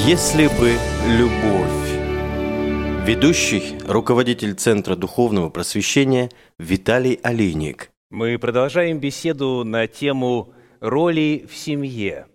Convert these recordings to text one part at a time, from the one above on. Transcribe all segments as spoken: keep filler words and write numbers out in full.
Если бы любовь. Ведущий, руководитель Центра духовного просвещения Виталий Олейник. Мы продолжаем беседу на тему роли в семье.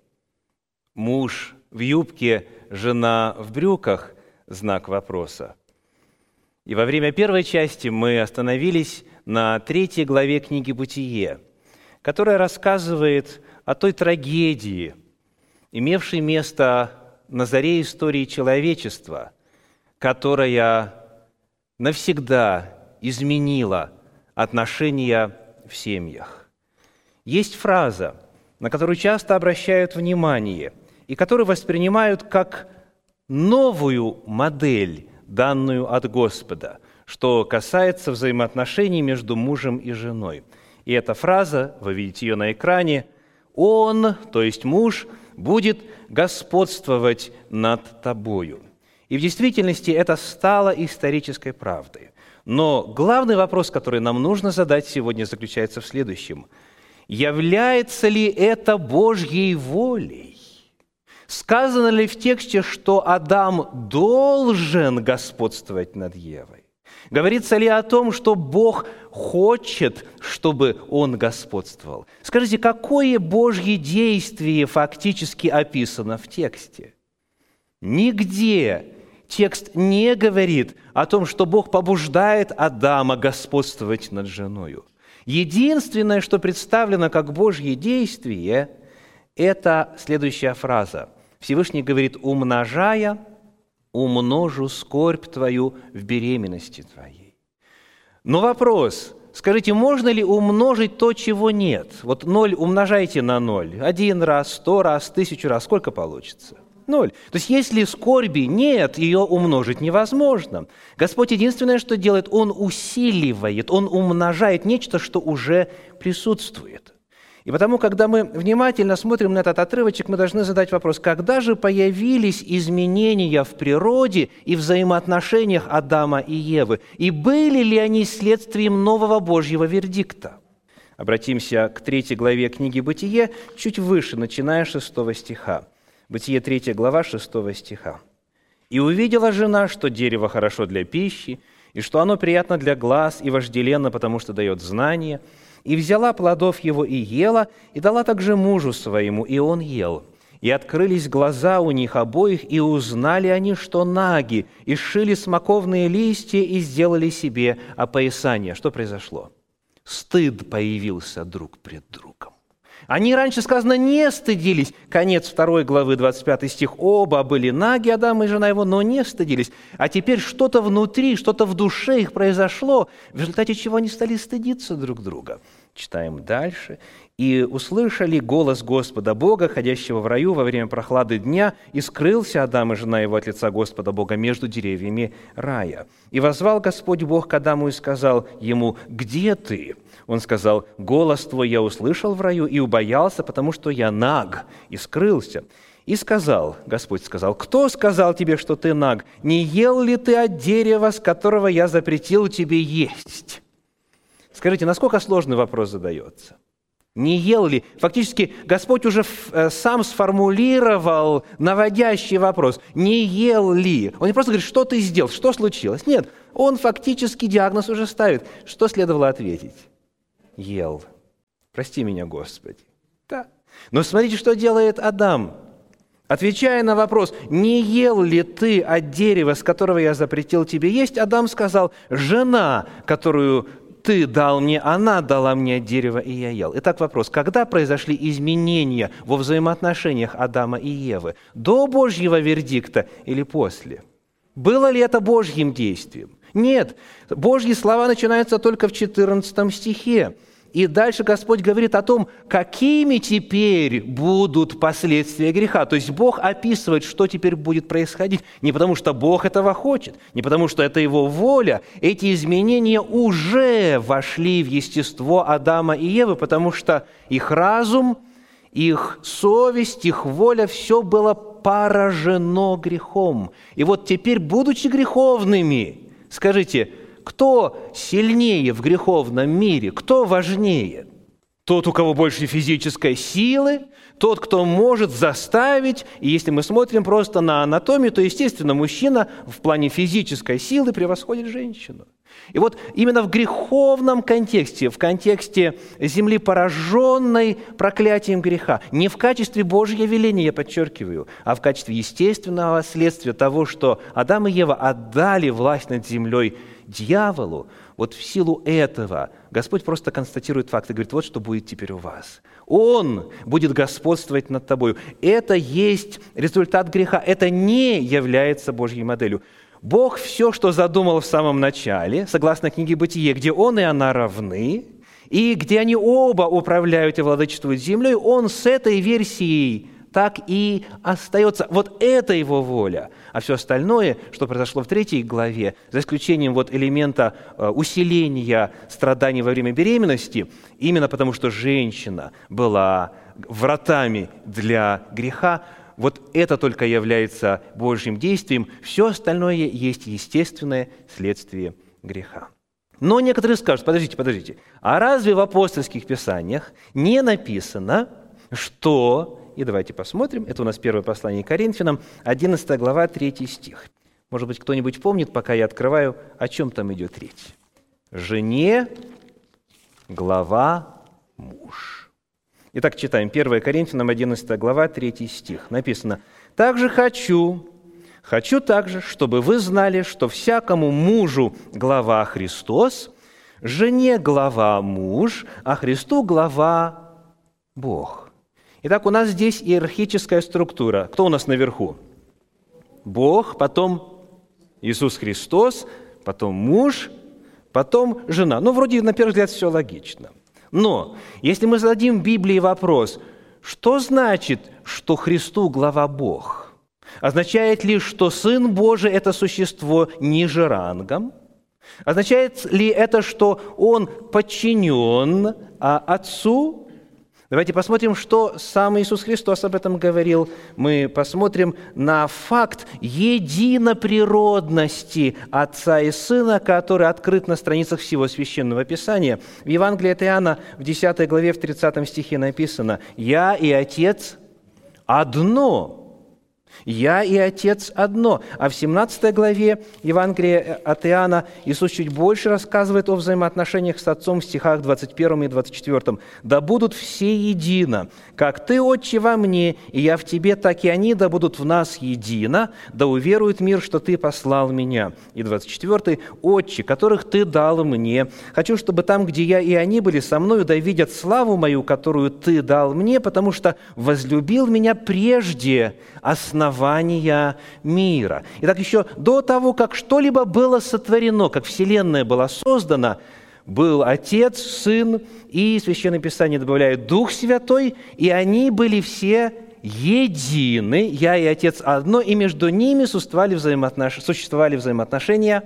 Муж в юбке, жена в брюках – знак вопроса. И во время первой части мы остановились на третьей главе книги «Бытие», которая рассказывает о той трагедии, имевшей место на заре истории человечества, которая навсегда изменила отношения в семьях. Есть фраза, на которую часто обращают внимание и которую воспринимают как новую модель, данную от Господа, что касается взаимоотношений между мужем и женой. И эта фраза, вы видите ее на экране, «Он», то есть муж, будет господствовать над тобою. И в действительности это стало исторической правдой. Но главный вопрос, который нам нужно задать сегодня, заключается в следующем. Является ли это Божьей волей? Сказано ли в тексте, что Адам должен господствовать над Евой? Говорится ли о том, что Бог хочет, чтобы он господствовал? Скажите, какое Божье действие фактически описано в тексте? Нигде текст не говорит о том, что Бог побуждает Адама господствовать над женою. Единственное, что представлено как Божье действие, это следующая фраза. Всевышний говорит: «Умножая, умножу скорбь твою в беременности твоей». Но вопрос, скажите, можно ли умножить то, чего нет? Вот ноль умножайте на ноль. Один раз, сто раз, тысячу раз. Сколько получится? Ноль. То есть если скорби нет, ее умножить невозможно. Господь единственное, что делает, Он усиливает, Он умножает нечто, что уже присутствует. И потому, когда мы внимательно смотрим на этот отрывочек, мы должны задать вопрос, когда же появились изменения в природе и взаимоотношениях Адама и Евы? И были ли они следствием нового Божьего вердикта? Обратимся к третьей главе книги «Бытие», чуть выше, начиная с шестого стиха. Бытие, третья глава, шестого стиха. «И увидела жена, что дерево хорошо для пищи, и что оно приятно для глаз и вожделенно, потому что дает знание, и взяла плодов его и ела, и дала также мужу своему, и он ел. И открылись глаза у них обоих, и узнали они, что наги, и сшили смоковные листья, и сделали себе опоясание». Что произошло? Стыд появился друг пред другом. Они раньше, сказано, не стыдились. Конец второй главы, двадцать пятый стих. Оба были наги, Адам и жена его, но не стыдились. А теперь что-то внутри, что-то в душе их произошло, в результате чего они стали стыдиться друг друга. Читаем дальше. «И услышали голос Господа Бога, ходящего в раю во время прохлады дня, и скрылся Адам и жена его от лица Господа Бога между деревьями рая. И воззвал Господь Бог к Адаму и сказал ему: „Где ты?“ Он сказал: „Голос твой я услышал в раю и убоялся, потому что я наг, и скрылся. И сказал, Господь сказал: „Кто сказал тебе, что ты наг? Не ел ли ты от дерева, с которого я запретил тебе есть?“ Скажите, насколько сложный вопрос задается? Не ел ли? Фактически Господь уже сам сформулировал наводящий вопрос. Не ел ли? Он не просто говорит, что ты сделал, что случилось. Нет, он фактически диагноз уже ставит. Что следовало ответить? Ел. Прости меня, Господи. Да. Но смотрите, что делает Адам. Отвечая на вопрос, не ел ли ты от дерева, с которого я запретил тебе есть, Адам сказал: жена, которую ты дал мне, она дала мне от дерева, и я ел. Итак, вопрос, когда произошли изменения во взаимоотношениях Адама и Евы? До Божьего вердикта или после? Было ли это Божьим действием? Нет. Божьи слова начинаются только в четырнадцатом стихе. И дальше Господь говорит о том, какими теперь будут последствия греха. То есть Бог описывает, что теперь будет происходить. Не потому, что Бог этого хочет, не потому, что это Его воля. Эти изменения уже вошли в естество Адама и Евы, потому что их разум, их совесть, их воля, все было поражено грехом. И вот теперь, будучи греховными, скажите, кто сильнее в греховном мире, кто важнее? тот, у кого больше физической силы, тот, кто может заставить. И если мы смотрим просто на анатомию, то, естественно, мужчина в плане физической силы превосходит женщину. И вот именно в греховном контексте, в контексте земли, пораженной проклятием греха, не в качестве Божьего веления, я подчеркиваю, а в качестве естественного следствия того, что Адам и Ева отдали власть над землей дьяволу, вот в силу этого Господь просто констатирует факт и говорит: вот что будет теперь у вас. Он будет господствовать над тобою. Это есть результат греха, это не является Божьей моделью. Бог все, что задумал в самом начале, согласно книге «Бытие», где Он и она равны, и где они оба управляют и владычествуют землей, Он с этой версией так и остается. Вот это Его воля. А все остальное, что произошло в третьей главе, за исключением вот элемента усиления страданий во время беременности, именно потому что женщина была вратами для греха, вот это только является Божьим действием, все остальное есть естественное следствие греха. Но некоторые скажут: подождите, подождите, а разве в апостольских писаниях не написано, что... И давайте посмотрим, это у нас первое послание к Коринфянам, одиннадцатая глава, третий стих. Может быть, кто-нибудь помнит, пока я открываю, о чем там идет речь? «Жене глава муж». Итак, читаем первое Коринфянам, одиннадцатая глава, третий стих. Написано: «Также хочу, хочу также, чтобы вы знали, что всякому мужу глава Христос, жене глава муж, а Христу глава Бог». Итак, у нас здесь иерархическая структура. Кто у нас наверху? Бог, потом Иисус Христос, потом муж, потом жена. Ну, вроде, на первый взгляд, все логично. Но если мы зададим Библии вопрос, что значит, что Христу глава Бог? Означает ли, что Сын Божий – это существо ниже рангом? Означает ли это, что Он подчинен Отцу? Давайте посмотрим, что сам Иисус Христос об этом говорил. Мы посмотрим на факт единоприродности Отца и Сына, который открыт на страницах всего Священного Писания. В Евангелии от Иоанна в десятой главе, в тридцатом стихе написано: «Я и Отец одно». «Я и Отец одно». А в семнадцатой главе Евангелия от Иоанна Иисус чуть больше рассказывает о взаимоотношениях с Отцом в стихах двадцать первом и двадцать четвёртом. «Да будут все едино, как Ты, Отче, во мне, и я в Тебе, так и они да будут в нас едино, да уверует мир, что Ты послал Меня». И двадцать четвёртый. «Отче, которых Ты дал мне, хочу, чтобы там, где я и они были со мною, да видят славу Мою, которую Ты дал мне, потому что возлюбил Меня прежде основания мира». Итак, еще до того, как что-либо было сотворено, как Вселенная была создана, был Отец, Сын и Священное Писание добавляет Дух Святой, и они были все едины, я и Отец одно, и между ними существовали взаимоотнош... существовали взаимоотношения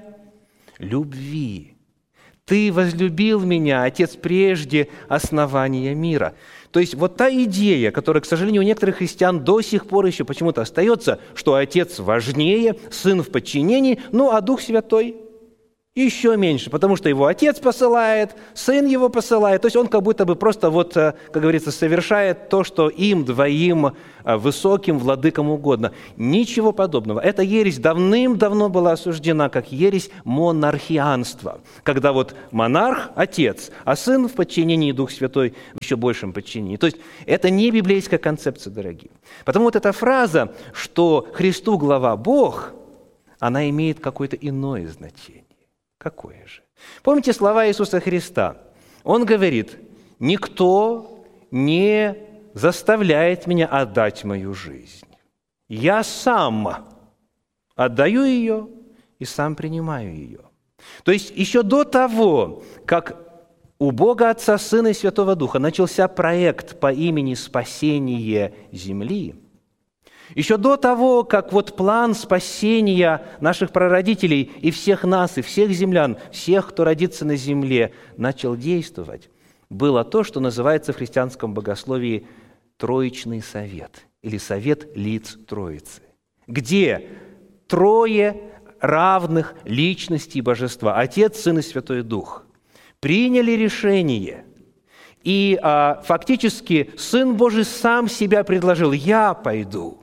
любви. «Ты возлюбил Меня, Отец, прежде основания мира». То есть вот та идея, которая, к сожалению, у некоторых христиан до сих пор еще почему-то остается, что Отец важнее, Сын в подчинении, ну а Дух Святой еще меньше, потому что Его Отец посылает, Сын Его посылает, то есть Он как будто бы просто, вот, как говорится, совершает то, что им двоим высоким владыкам угодно. Ничего подобного. Эта ересь давным-давно была осуждена как ересь монархианства, когда вот монарх – Отец, а Сын в подчинении, Дух Святой в еще большем подчинении. То есть это не библейская концепция, дорогие. Потому вот эта фраза, что Христу глава Бог, она имеет какое-то иное значение. Какое же? Помните слова Иисуса Христа? Он говорит: «Никто не заставляет меня отдать мою жизнь. Я сам отдаю ее и сам принимаю ее». То есть еще до того, как у Бога Отца, Сына и Святого Духа начался проект по имени «Спасение земли», еще до того, как вот план спасения наших прародителей и всех нас, и всех землян, всех, кто родится на земле, начал действовать, было то, что называется в христианском богословии Троичный совет или совет лиц Троицы, где трое равных личностей Божества, Отец, Сын и Святой Дух, приняли решение И а, фактически Сын Божий сам себя предложил: «Я пойду,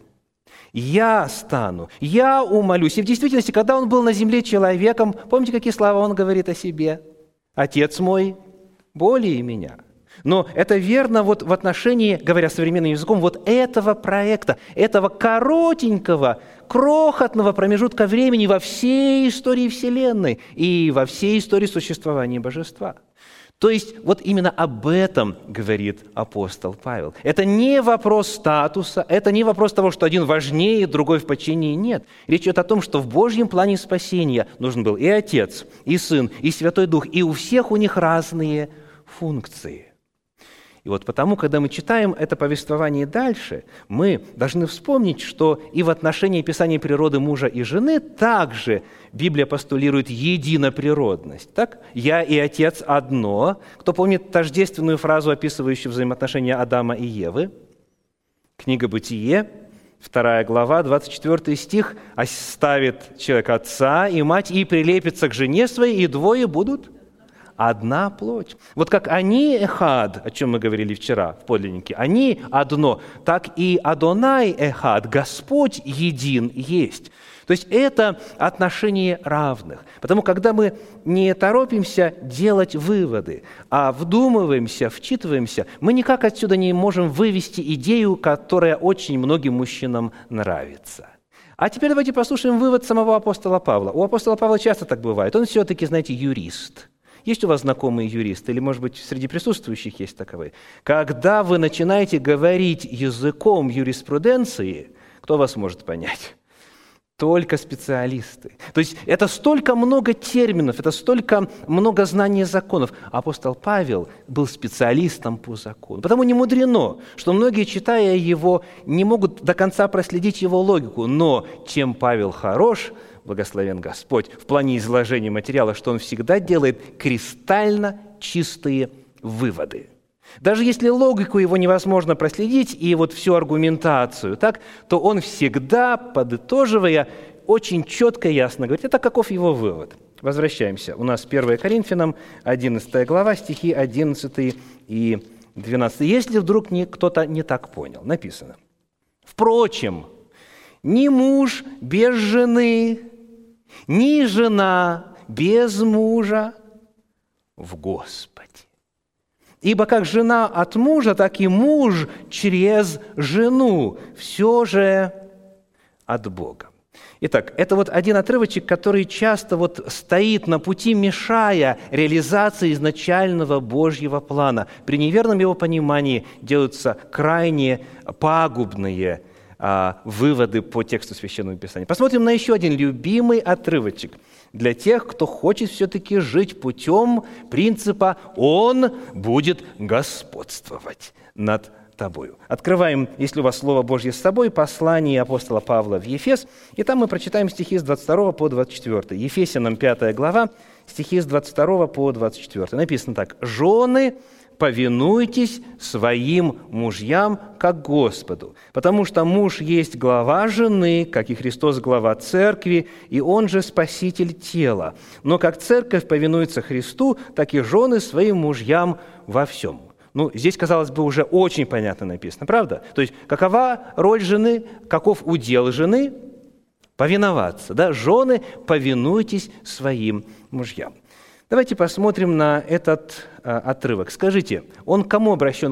я стану, я умолюсь». И в действительности, когда Он был на земле человеком, помните, какие слова Он говорит о себе? «Отец мой более меня». Но это верно вот в отношении, говоря современным языком, вот этого проекта, этого коротенького, крохотного промежутка времени во всей истории Вселенной и во всей истории существования Божества. То есть вот именно об этом говорит апостол Павел. Это не вопрос статуса, это не вопрос того, что один важнее, другой в подчинении. Нет. Речь идет о том, что в Божьем плане спасения нужен был и Отец, и Сын, и Святой Дух, и у всех у них разные функции. И вот потому, когда мы читаем это повествование дальше, мы должны вспомнить, что и в отношении описания природы мужа и жены также Библия постулирует единоприродность. Так? «Я и Отец одно». Кто помнит тождественную фразу, описывающую взаимоотношения Адама и Евы? Книга «Бытие», вторая глава, двадцать четвёртый стих: «Оставит человек отца и мать, и прилепится к жене своей, и двое будут одна плоть». Вот как они эхад, о чем мы говорили вчера в подлиннике, они одно, так и Адонай эхад, Господь един есть. То есть это отношение равных. Потому когда мы не торопимся делать выводы, а вдумываемся, вчитываемся, мы никак отсюда не можем вывести идею, которая очень многим мужчинам нравится. А теперь давайте послушаем вывод самого апостола Павла. У апостола Павла часто так бывает. Он все-таки, знаете, юрист. Есть у вас знакомые юристы, или, может быть, среди присутствующих есть таковые? Когда вы начинаете говорить языком юриспруденции, кто вас может понять? Только специалисты. То есть это столько много терминов, это столько много знаний законов. Апостол Павел был специалистом по закону. Потому не мудрено, что многие, читая его, не могут до конца проследить его логику. Но чем Павел хорош, благословен Господь, в плане изложения материала, что он всегда делает кристально чистые выводы. Даже если логику его невозможно проследить и вот всю аргументацию, так, то он всегда, подытоживая, очень четко и ясно говорит: это каков его вывод. Возвращаемся. У нас первое Коринфянам, одиннадцатая глава, стихи одиннадцатый и двенадцатый. Если вдруг не, кто-то не так понял, написано: «Впрочем, ни муж без жены, ни жена без мужа в Господе. Ибо как жена от мужа, так и муж через жену, все же от Бога». Итак, это вот один отрывочек, который часто вот стоит на пути, мешая реализации изначального Божьего плана. При неверном его понимании делаются крайне пагубные а, выводы по тексту Священного Писания. Посмотрим на еще один любимый отрывочек для тех, кто хочет все-таки жить путем принципа «Он будет господствовать над тобою». Открываем, если у вас Слово Божье с собой, послание апостола Павла в Ефес, и там мы прочитаем стихи с двадцать второго по двадцать четвёртый. Ефесянам пятая глава, стихи с двадцать второго по двадцать четвёртый. Написано так: «Жены, повинуйтесь своим мужьям, как Господу, потому что муж есть глава жены, как и Христос глава церкви, и он же спаситель тела. Но как церковь повинуется Христу, так и жены своим мужьям во всем». Ну, здесь, казалось бы, уже очень понятно написано, правда? То есть, какова роль жены, каков удел жены? Повиноваться, да? Жены, повинуйтесь своим мужьям. Давайте посмотрим на этот а, отрывок. Скажите, он к кому обращен?